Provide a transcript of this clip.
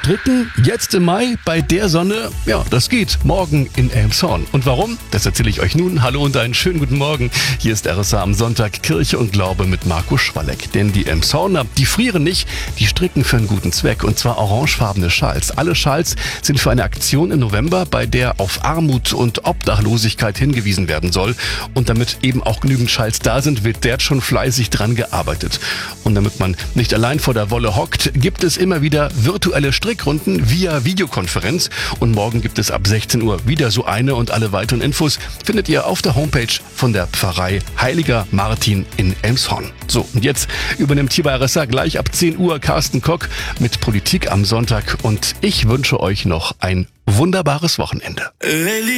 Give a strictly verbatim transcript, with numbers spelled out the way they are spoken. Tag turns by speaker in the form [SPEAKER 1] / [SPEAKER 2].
[SPEAKER 1] Stricken jetzt im Mai bei der Sonne, ja, das geht morgen in Elmshorn. Und warum? Das erzähle ich euch nun. Hallo und einen schönen guten Morgen. Hier ist R S A am Sonntag Kirche und Glaube mit Marco Schwalleck. Denn die Elmshorner, die frieren nicht, die stricken für einen guten Zweck. Und zwar orangefarbene Schals. Alle Schals sind für eine Aktion im November, bei der auf Armut und Obdachlosigkeit hingewiesen werden soll. Und damit eben auch genügend Schals da sind, wird dort schon fleißig dran gearbeitet. Und damit man nicht allein vor der Wolle hockt, gibt es immer wieder virtuelle Strickrunden via Videokonferenz. Und morgen gibt es ab sechzehn Uhr wieder so eine, und alle weiteren Infos findet ihr auf der Homepage von der Pfarrei Heiliger Martin in Elmshorn. So, und jetzt übernimmt hier bei R S A gleich ab zehn Uhr Carsten Kock mit Politik am Sonntag. Und ich wünsche euch noch ein wunderbares Wochenende.